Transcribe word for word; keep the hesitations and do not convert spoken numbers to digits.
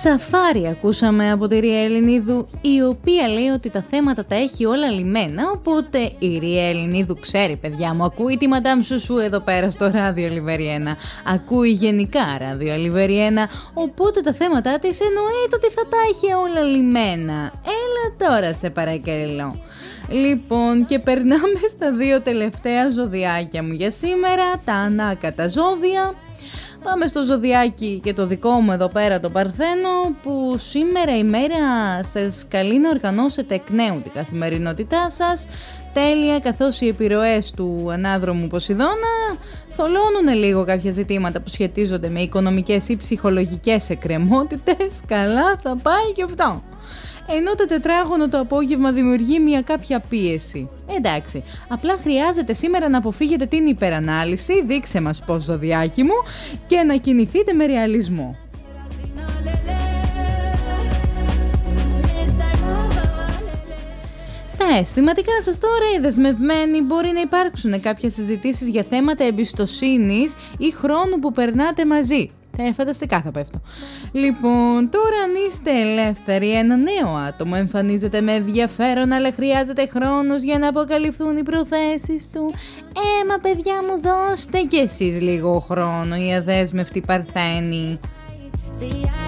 Σαφάρι ακούσαμε από τη Ριέ Ελληνίδου, η οποία λέει ότι τα θέματα τα έχει όλα λυμμένα, οπότε η Ριέ Ελληνίδου ξέρει, παιδιά μου, ακούει τη Μαντάμ Σουσού εδώ πέρα στο Ράδιο Λιβεριένα, ακούει γενικά Ράδιο Λιβεριένα, οπότε τα θέματα της εννοείται ότι θα τα έχει όλα λυμμένα. Έλα τώρα σε παρακαλώ. Λοιπόν, και περνάμε στα δύο τελευταία ζωδιάκια μου για σήμερα, τα ανάκατα ζώδια. Πάμε στο ζωδιάκι και το δικό μου εδώ πέρα, το Παρθένο, που σήμερα η μέρα σας καλεί να οργανώσετε εκ νέου την καθημερινότητά σας. Τέλεια, καθώς οι επιρροές του ανάδρομου Ποσειδώνα θολώνουν λίγο κάποια ζητήματα που σχετίζονται με οικονομικές ή ψυχολογικές εκκρεμότητες. Καλά, θα πάει και αυτό. Ενώ το τετράγωνο το απόγευμα δημιουργεί μια κάποια πίεση. Εντάξει, απλά χρειάζεται σήμερα να αποφύγετε την υπερανάλυση, δείξε μας πώς, ζωδιάκι μου, και να κινηθείτε με ρεαλισμό. Στα αισθηματικά σας τώρα, οι δεσμευμένοι, μπορεί να υπάρξουν κάποιες συζητήσεις για θέματα εμπιστοσύνης ή χρόνου που περνάτε μαζί. Ε, φανταστικά θα πέφτω. Λοιπόν, τώρα αν είστε ελεύθεροι, ένα νέο άτομο εμφανίζεται με ενδιαφέρον, αλλά χρειάζεται χρόνος για να αποκαλυφθούν οι προθέσεις του. Ε, μα παιδιά μου, δώστε κι εσείς λίγο χρόνο, οι αδέσμευτοι Παρθένοι.